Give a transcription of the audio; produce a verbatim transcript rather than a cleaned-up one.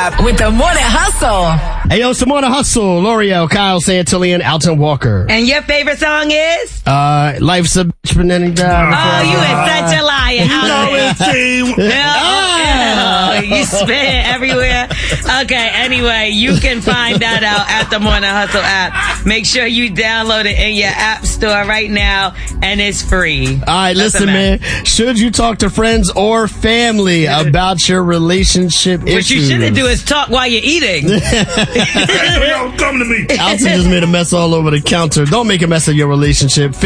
app with the Morning Hustle. Hey, yo, it's the Morning Hustle. L'Oreal, Kyle Santillan, Alton Walker. And your favorite song is? Uh, Life's a Bitch, but then he died. Oh, you is such a liar. You know oh, you spit everywhere. Okay, anyway, you can find that out at the Morning Hustle app. Make sure you download it in your app store right now, and it's free. All right, That's listen, man. Should you talk to friends or family about your relationship what issues? What you shouldn't do is talk while you're eating. Come to me. Alton just made a mess all over the counter. Don't make a mess of your relationship.